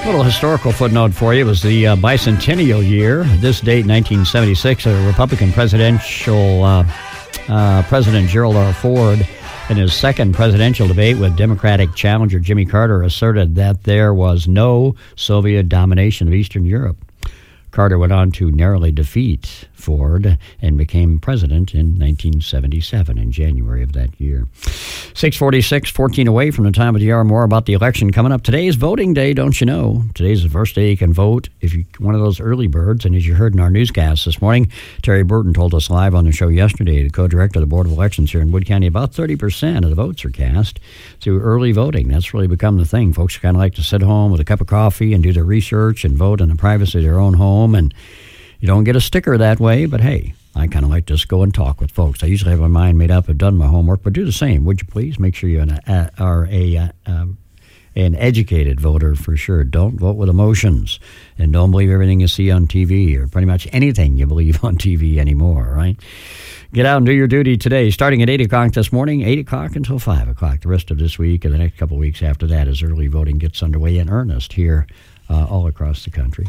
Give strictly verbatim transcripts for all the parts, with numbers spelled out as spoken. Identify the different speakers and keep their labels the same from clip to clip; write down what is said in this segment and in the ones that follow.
Speaker 1: A little historical footnote for you. It was the uh, bicentennial year. This date, nineteen seventy-six, a Republican presidential uh, uh, President Gerald R. Ford, in his second presidential debate with Democratic challenger Jimmy Carter, asserted that there was no Soviet domination of Eastern Europe. Carter went on to narrowly defeat Ford and became president in nineteen seventy-seven, in January of that year. six forty-six, fourteen away from the time of the hour. More about the election coming up. Today's voting day, don't you know? Today's the first day you can vote if you're one of those early birds. And as you heard in our newscast this morning, Terry Burton told us live on the show yesterday, the co-director of the Board of Elections here in Wood County, about thirty percent of the votes are cast through early voting. That's really become the thing. Folks kind of like to sit home with a cup of coffee and do their research and vote in the privacy of their own home. And you don't get a sticker that way, but hey, I kind of like to just go and talk with folks. I usually have my mind made up, I've done my homework, but do the same, would you please? Make sure you uh, are a, uh, um, an educated voter for sure. Don't vote with emotions, and don't believe everything you see on T V or pretty much anything you believe on T V anymore, right? Get out and do your duty today, starting at eight o'clock this morning, eight o'clock until five o'clock the rest of this week, and the next couple of weeks after that as early voting gets underway in earnest here uh, all across the country.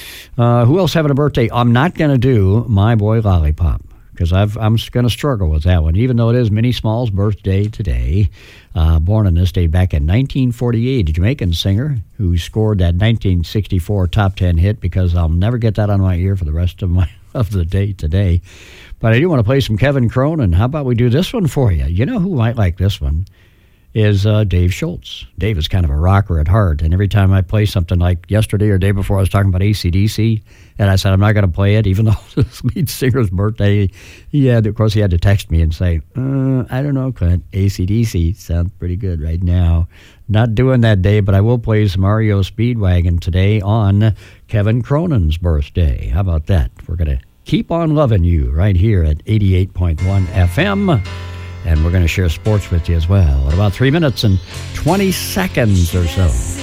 Speaker 1: Uh, who else having a birthday? I'm not going to do My Boy Lollipop because I'm going to struggle with that one, even though it is Minnie Small's birthday today. Uh, born on this day back in nineteen forty-eight, a Jamaican singer who scored that nineteen sixty-four top ten hit, because I'll never get that on my ear for the rest of my of the day today. But I do want to play some Kevin Cronin. How about we do this one for you? You know who might like this one? Is uh, Dave Schultz. Dave is kind of a rocker at heart, and every time I play something like yesterday or day before, I was talking about A C D C, and I said I'm not going to play it, even though this lead singer's birthday. He had, of course, he had to text me and say, uh, I don't know, Clint, A C D C sounds pretty good right now. Not doing that, Dave, but I will play some R E O Speedwagon today on Kevin Cronin's birthday. How about that? We're going to keep on loving you right here at eighty-eight point one F M. And we're going to share sports with you as well in about three minutes and twenty seconds or so.